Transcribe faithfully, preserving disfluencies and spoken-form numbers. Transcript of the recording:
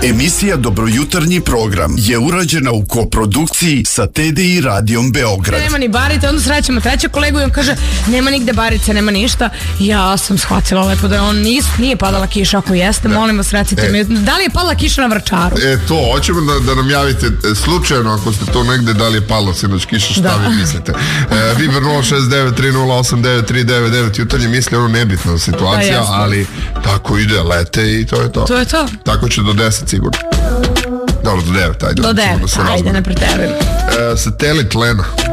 Emisija Dobrojutarnji program je urađena u koprodukciji sa T D I Radijom Beograd. Nema ni barice, onda srećemo trećeg kolegu i on kaže nema nigde barice, nema ništa. Ja sam shvatila lepo da on nis, nije padala kiša, ako jeste, ne. Molim vas recite e. mi, da li je pala kiša na Vračaru? E to, hoćemo da, da nam javite slučajno ako ste to negde, da li je pala sinoć kiša, šta da. vi mislite. E, Viber nula šest devet tri nula osam devet tri devet devet, jutarnji misli ono nebitna situacija, da, ali tako ide, lete i to je to. To je to. Tako će do deset sigurno. Dobro, do devet, ajde. Do devet, ajde, ne preterujem. E, satelit Lena.